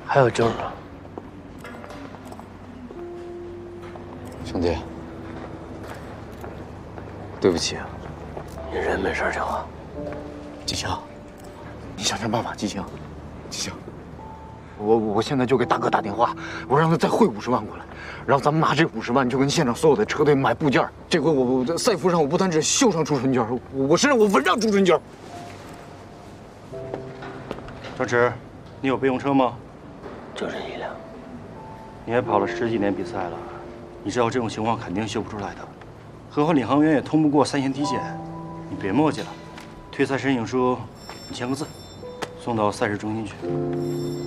还有救呢。 兄弟，对不起啊。 你人没事就好。 季青，你想想办法，季青，季青，我现在就给大哥打电话，我让他再汇50万过来，然后咱们拿这50万就跟现场所有的车队买部件。这回我在赛服上我不单只绣上朱春娟，我身上我纹上朱春娟。 张弛，你有备用车吗？ 就这一辆。 你也跑了10几年比赛了，你知道这种情况肯定修不出来的。何况领航员也通不过3线体检，你别墨迹了。退赛申请书，你签个字，送到赛事中心去。